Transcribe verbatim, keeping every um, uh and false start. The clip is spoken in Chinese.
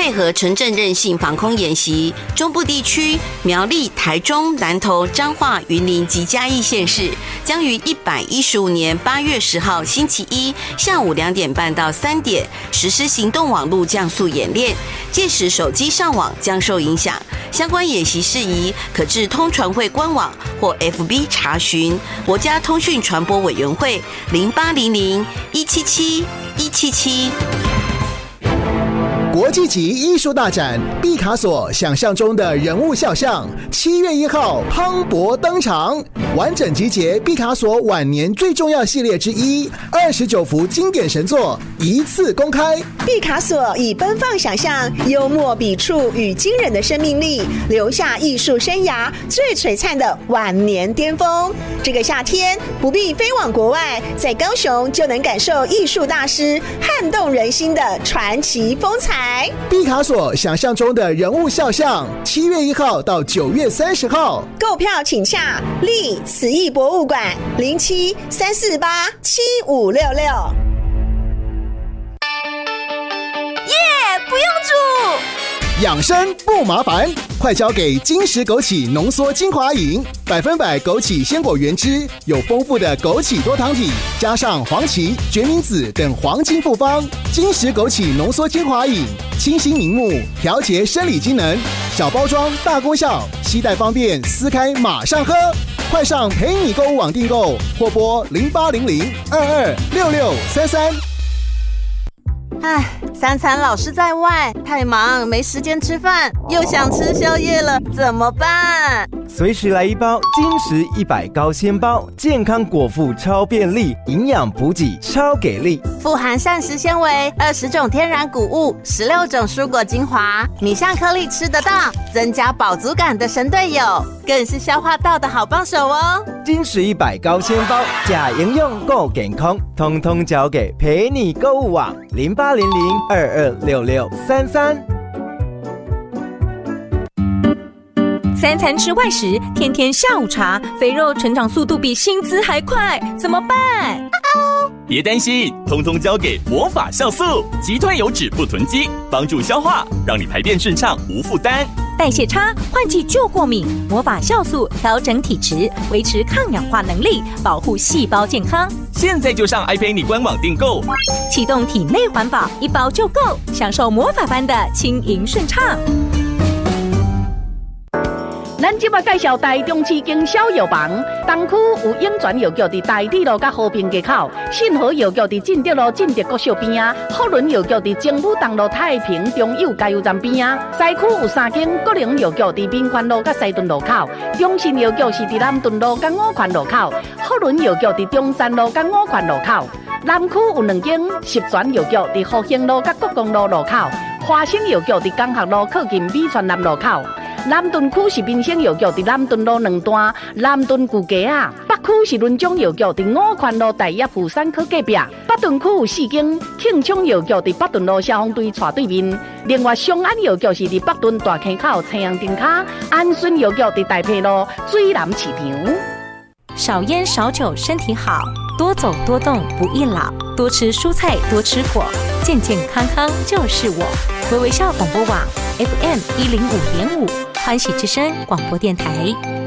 配合城镇韧性防空演习，中部地区苗栗、台中、南投、彰化、云林及嘉义县市将于一百一十五年八月十号星期一下午两点半到三点实施行动网络降速演练，届时手机上网将受影响。相关演习事宜可至通传会官网或 F B 查询。国家通讯传播委员会零八零零一七七一七七。 国际级艺术大展毕卡索想象中的人物肖像，七月一号磅礴登场，完整集结毕卡索晚年最重要系列之一，二十九幅经典神作一次公开。 毕卡索以奔放想象、幽默笔触与惊人的生命力，留下艺术生涯最璀璨的晚年巅峰。这个夏天不必飞往国外，在高雄就能感受艺术大师撼动人心的传奇风采。 毕卡索想象中的人物肖像，七月一号到九月三十号， 购票请洽立慈艺博物馆零七三四八七五六六。 耶，不用煮。 养生不麻烦，快交给金石枸杞浓缩精华饮，百分百枸杞鲜果原汁，有丰富的枸杞多糖体，加上黄芪、决明子等黄金复方。金石枸杞浓缩精华饮，清新明目，调节生理机能，小包装大功效，携带方便，撕开马上喝。快上陪你购物网订购，或拨零八零零二二六六三三。 唉，三餐老是在外，太忙没时间吃饭，又想吃宵夜了，怎么办？ 随时来一包金石一百高纤包，健康果腹超便利，营养补给超给力， 富含膳食纤维、二十种天然谷物、十六种蔬果精华，米香颗粒吃得到，增加饱足感的神队友，更是消化道的好帮手哦。 金石一百高纤包，假营养够健康，通通交给陪你购物网零八零零二二六六三三。 三餐吃外食，天天下午茶，肥肉成长速度比薪资还快，怎么办？ 别担心，通通交给魔法酵素，击退油脂不囤积，帮助消化，让你排便顺畅无负担。 代谢差、换季就过敏，魔法酵素调整体质，维持抗氧化能力，保护细胞健康。 现在就上 爱陪你官网订购， 启动体内环保，一包就够，享受魔法般的轻盈顺畅。 咱即马介绍台中市经销药房，东区有永泉药局伫台铁路甲和平街口，信和药局伫进德路进德国小边啊，福伦药局伫政府东路太平中友加油站边啊，西区有三间国营药局伫民权路甲西屯路口，中信药局是伫南屯路甲五权路口，福伦药局伫中山路甲五权路口，南区有两间十全药局伫复兴路甲国公路路口，华兴药局伫江学路靠近美泉南路口。南屯区是民生药局伫南屯路两段南屯旧街啊，北区是伦中药局伫五权路大业富山科隔壁，北屯区有四间庆昌药局伫北屯路消防队斜对面，另外松安药局是伫北屯大坑口青阳灯卡，安顺药局伫大坪路水南市场。 少烟少酒身体好，多走多动不易老，多吃蔬菜多吃果，健健康康就是我。微微笑广播网 F M 一零五点五，欢喜之声广播电台。